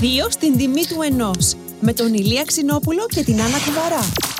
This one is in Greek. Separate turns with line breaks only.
2 στην τιμή του 1. Με τον Ηλία Ξινόπουλο και την Άννα Κουβαρά.